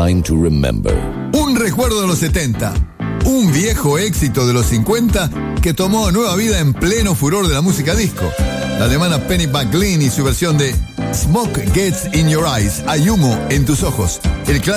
time to remember. Un recuerdo de los 70. Un viejo éxito de los 50 que tomó nueva vida en pleno furor de la música disco. La alemana Penny McLean y su versión de Smoke Gets in Your Eyes, hay humo en tus ojos. El